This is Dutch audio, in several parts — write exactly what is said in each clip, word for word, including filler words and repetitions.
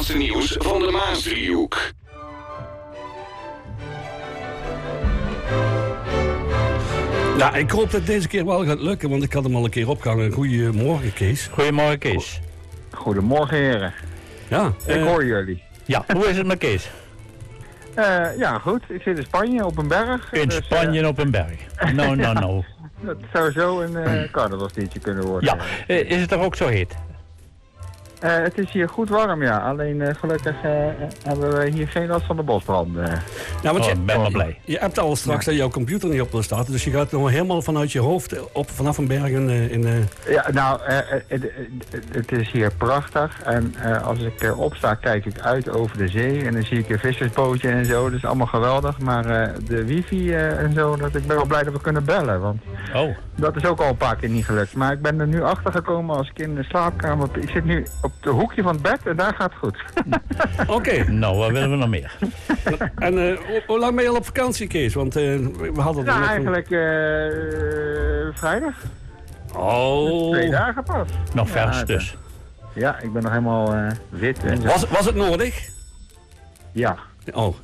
laatste nieuws van de Maasdriehoek. Nou, ik hoop dat het deze keer wel gaat lukken, want ik had hem al een keer opgehangen. Goedemorgen, Kees. Goedemorgen, Kees. Goedemorgen, heren. Ja. Ik uh, hoor jullie. Ja, hoe is het met Kees? Uh, ja, goed. Ik zit in Spanje op een berg. In dus, Spanje uh, op een berg. No, no, no. Dat zou zo een uh, carnavalsliedje kunnen worden. Ja, uh, is het er ook zo heet? Uh, het is hier goed warm, ja. Alleen uh, gelukkig uh, hebben we hier geen last van de bosbranden. Ja, want oh, je, ik ben wel blij. Je hebt al straks ja. dat jouw computer niet op wil starten, dus je gaat nog helemaal vanuit je hoofd op vanaf een berg in... Uh, in uh... Ja, nou, uh, het, het is hier prachtig. En uh, als ik uh, opsta, kijk ik uit over de zee. En dan zie ik een vissersbootje en zo. Dat is allemaal geweldig. Maar uh, de wifi uh, en zo, dat, ik ben wel blij dat we kunnen bellen. Want oh. dat is ook al een paar keer niet gelukt. Maar ik ben er nu achter gekomen als ik in de slaapkamer... Ik zit nu op het hoekje van het bed en daar gaat het goed. Oké. Okay. Nou, wat willen we nog meer? En uh, hoe, hoe lang ben je al op vakantie, Kees? Want uh, we hadden... Nou, eigenlijk uh, vrijdag. Oh. Twee dagen pas. Nog vers ja, dus. Ja, ik ben nog helemaal uh, wit. En was, was het nodig? Ja. Oh.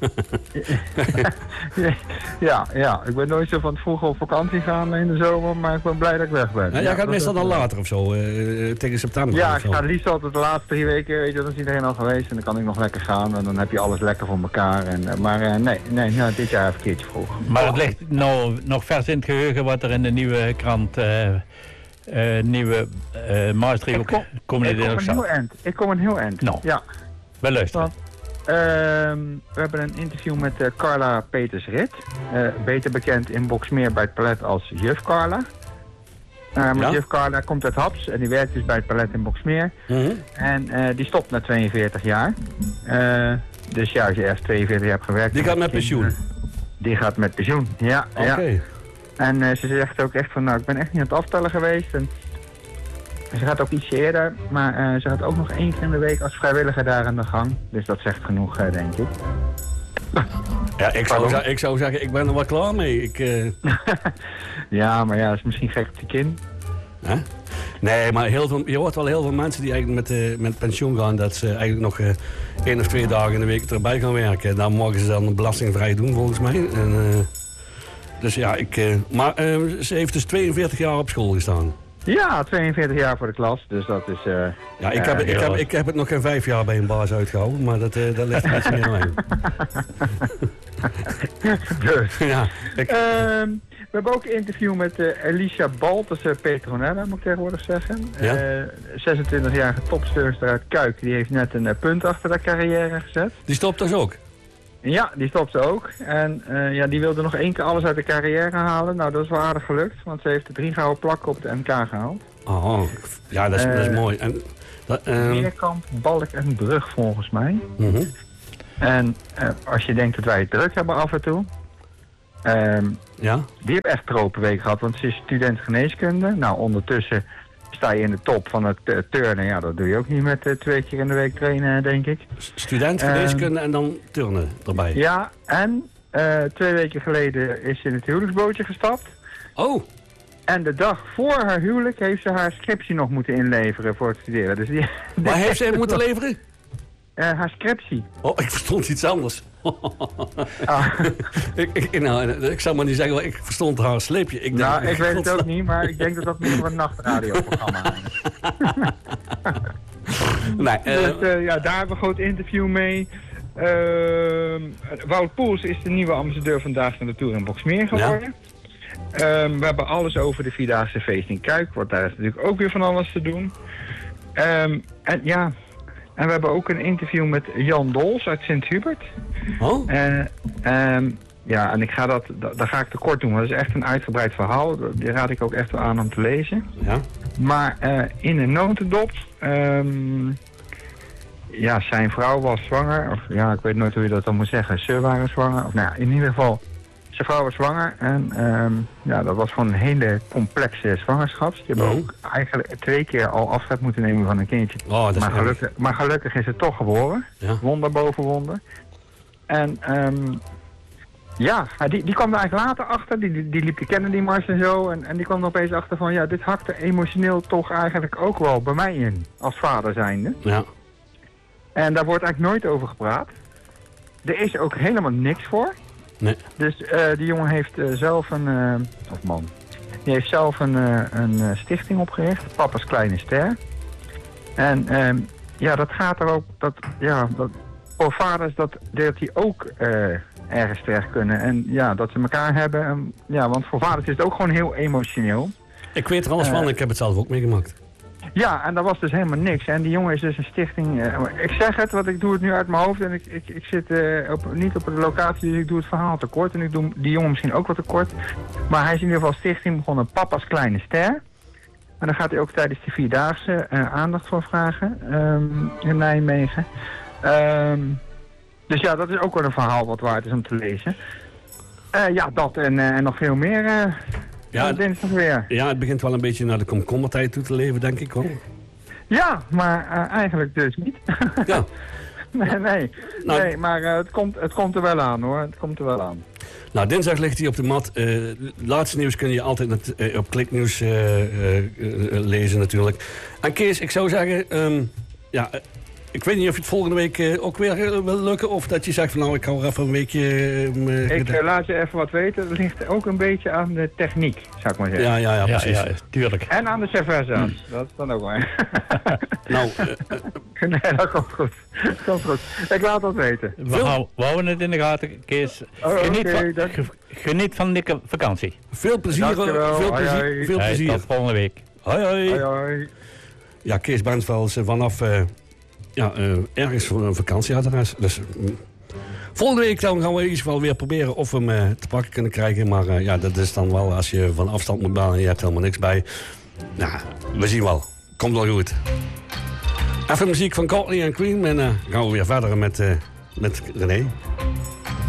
ja, ja, ik ben nooit zo van het vroeg op vakantie gaan in de zomer, maar ik ben blij dat ik weg ben. Nou, jij ja, gaat meestal dan later of zo, uh, tegen september. Ja, ik ga liefst altijd de laatste drie weken, weet je, dan is iedereen al geweest en dan kan ik nog lekker gaan en dan heb je alles lekker voor elkaar. En, uh, maar uh, nee, nee nou, dit jaar even een keertje vroeg. Maar het ligt nou nog vers in het geheugen wat er in de nieuwe krant... Uh, Uh, nieuwe uh, Maasdriehoek komende dinsdag staat. Ik kom een heel eind. Nou, ja. Wij luisteren. Uh, we hebben een interview met uh, Carla Peters-Rit. Uh, beter bekend in Boxmeer bij het palet als Juf Carla. Uh, maar ja? Juf Carla komt uit Haps en die werkt dus bij het palet in Boxmeer. Mm-hmm. En uh, die stopt na tweeënveertig jaar. Uh, dus ja, als je eerst tweeënveertig jaar hebt gewerkt... Die gaat met pensioen? Uh, die gaat met pensioen, ja. Oké. Okay. Ja. En uh, ze zegt ook echt van, nou, ik ben echt niet aan het aftellen geweest. En ze gaat ook iets eerder, maar uh, ze gaat ook nog één keer in de week als vrijwilliger daar aan de gang. Dus dat zegt genoeg, uh, denk ik. Ja, ik zou, ik zou zeggen, ik ben er wel klaar mee. Ik, uh... ja, maar ja, dat is misschien gek op de kin. Huh? Nee, maar heel veel, je hoort wel heel veel mensen die eigenlijk met, uh, met pensioen gaan, dat ze eigenlijk nog uh, één of twee dagen in de week erbij gaan werken. Dan mogen ze dan belastingvrij doen, volgens mij. En, uh... Dus ja, ik, uh, maar uh, ze heeft dus tweeënveertig jaar op school gestaan. Ja, tweeënveertig jaar voor de klas, dus dat is... Uh, ja, ik heb, uh, ik, heb, ik heb het nog geen vijf jaar bij een baas uitgehouden, maar dat, uh, dat ligt een beetje meer aan mij. Dus. Ja, ik... uh, we hebben ook een interview met uh, Alicia Balt, dat is uh, Petronella, moet ik tegenwoordig zeggen. Ja? Uh, zesentwintigjarige topsteunster uit Kuik, die heeft net een uh, punt achter haar carrière gezet. Die stopt dus ook? Ja, die stopte ook. En uh, ja, die wilde nog één keer alles uit de carrière halen. Nou, dat is wel aardig gelukt, want ze heeft de drie gouden plakken op de M K gehaald. Oh, ja, dat is, uh, dat is mooi. En, dat, uh, Meerkamp, Balk en Brug volgens mij. Uh-huh. En uh, als je denkt dat wij het druk hebben af en toe. Um, ja? Die heeft echt tropenweek gehad, want ze is student geneeskunde. Nou, ondertussen sta je in de top van het uh, turnen. Ja, dat doe je ook niet met uh, twee keer in de week trainen, denk ik. Student geneeskunde um, en dan turnen erbij. Ja, en uh, twee weken geleden is ze in het huwelijksbootje gestapt. Oh. En de dag voor haar huwelijk heeft ze haar scriptie nog moeten inleveren voor het studeren. Dus die, Waar heeft ze moeten leveren? Uh, haar scriptie. Oh, ik verstond iets anders. ah. ik, ik, nou, ik zou maar niet zeggen, ik verstond haar sleepje. Ik denk, nou, ik weet het ook niet, maar ik denk dat dat meer voor een nachtradioprogramma is. nee, uh... dus uh, ja, daar hebben we een groot interview mee. Uh, Wout Poels is de nieuwe ambassadeur vandaag van de Tour in Boxmeer geworden. Ja. Um, we hebben alles over de Vierdaagse feest in Kuik, want daar is natuurlijk ook weer van alles te doen. Um, en ja... En we hebben ook een interview met Jan Dols uit Sint-Hubert. Oh? Uh, um, ja, en ik ga dat, dat, dat ga ik te kort doen, want dat is echt een uitgebreid verhaal. Die raad ik ook echt wel aan om te lezen. Ja. Maar uh, in een notendop, um, ja, zijn vrouw was zwanger. Of ja, ik weet nooit hoe je dat dan moet zeggen. Ze waren zwanger. Of nou ja, in ieder geval, zijn vrouw was zwanger. En um, ja, dat was gewoon een hele complexe zwangerschap. Die hebben oh. ook eigenlijk twee keer al afscheid moeten nemen van een kindje. Oh, dat is maar, gelukkig, maar gelukkig is het toch geboren. Ja. Wonder boven wonder. En um, ja, die, die kwam er eigenlijk later achter. Die, die, die liep de Kennedy-mars en zo. En, en die kwam er opeens achter van, ja, dit hakte emotioneel toch eigenlijk ook wel bij mij in. Als vader zijnde. Ja. En daar wordt eigenlijk nooit over gepraat. Er is ook helemaal niks voor. Nee. Dus uh, die jongen heeft uh, zelf een... Uh, of man. Die heeft zelf een, uh, een uh, stichting opgericht. Papa's Kleine Ster. En um, ja, dat gaat er ook... Dat, ja, dat, voor vaders dat, dat die ook uh, ergens terecht kunnen. En ja, dat ze elkaar hebben. Um, ja, want voor vaders is het ook gewoon heel emotioneel. Ik weet er alles uh, van. Ik heb het zelf ook meegemaakt. Ja, en dat was dus helemaal niks. En die jongen is dus een stichting... Uh, ik zeg het, want ik doe het nu uit mijn hoofd. En ik, ik, ik zit uh, op, niet op de locatie, dus ik doe het verhaal tekort. En ik doe die jongen misschien ook wat tekort. Maar hij is in ieder geval stichting begonnen, Papa's Kleine Ster. En daar gaat hij ook tijdens de Vierdaagse uh, aandacht voor vragen. Um, in Nijmegen. Um, dus ja, dat is ook wel een verhaal wat waard is om te lezen. Uh, ja, dat en, uh, en nog veel meer... Uh, Ja, dinsdag weer. Ja, het begint wel een beetje naar de komkommertijd toe te leven, denk ik hoor. Ja, maar uh, eigenlijk dus niet. Ja. nee, nee, nou, nee, maar uh, het, komt, het komt er wel aan hoor. Het komt er wel aan. Nou, dinsdag ligt hij op de mat. Uh, laatste nieuws kun je altijd net, uh, op Kliknieuws uh, uh, uh, lezen natuurlijk. En Kees, ik zou zeggen... Um, ja, uh, ik weet niet of je het volgende week uh, ook weer uh, wil lukken. Of dat je zegt van nou, ik hou er even een weekje... Uh, ik uh, laat je even wat weten. Het ligt ook een beetje aan de techniek, zou ik maar zeggen. Ja, ja, ja, precies. Ja, ja, tuurlijk. En aan de cerveza's. Mm. Dat is dan ook wel. nou, uh, uh, nee, dat komt goed. Dat komt goed. Ik laat dat weten. We, hou, we houden het in de gaten, Kees. Oh, geniet, okay, van, ge, geniet van de vakantie. Veel plezier. Dankjewel. Veel hoi, plezier. hoi. Veel plezier. Hey, tot volgende week. Hoi, hoi. Hoi, hoi. Ja, Kees Bensveld is vanaf... Uh, Ja, uh, ergens voor een vakantieadres. Dus uh, volgende week dan gaan we in ieder geval weer proberen of we hem uh, te pakken kunnen krijgen. Maar uh, ja, dat is dan wel als je van afstand moet bellen en je hebt helemaal niks bij. Nou, we zien wel. Komt wel goed. Even muziek van Courtney en Queen en uh, gaan we weer verder met, uh, met René.